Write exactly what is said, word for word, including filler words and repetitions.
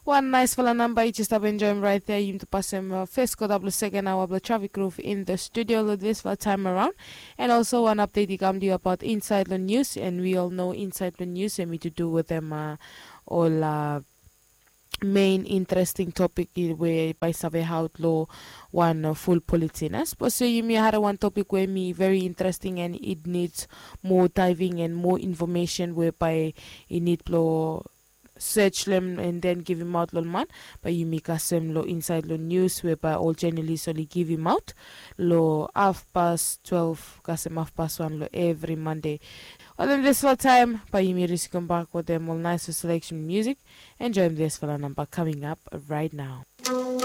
One nice fella number you just have enjoying right there. You to pass him uh, first got up the second hour of the traffic roof in the studio this for time around. And also one update you come to you about Inside the News, and we all know Inside the News and me to do with them uh, all uh, main interesting topic i- where by Save Outlaw one uh, full politinas. But so you may have one topic where me very interesting and it needs more diving and more information whereby it need lo search them and then give him out lo man. But you make us some lo inside lo news whereby all journalists only give him out lo half past twelve kasem half past one lo every Monday. Well then this for time but you may risk come back with them all nice selection music. Enjoy this for the number coming up right now.